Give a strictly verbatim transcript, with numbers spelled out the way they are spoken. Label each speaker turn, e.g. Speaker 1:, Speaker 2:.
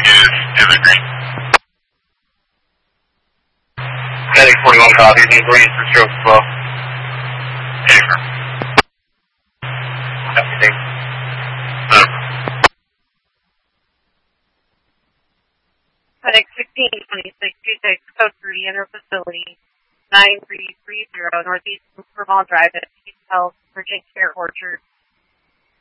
Speaker 1: is Evergreen.
Speaker 2: Heading forty-one copies, need range for stroke as well.
Speaker 1: Paper.
Speaker 2: Everything.
Speaker 1: Uh,
Speaker 3: Clinic sixteen twenty-six twenty-six, code three, enter facility, nine three three zero, Northeast Supermall Drive at Peace Health, Urgent Care Orchard.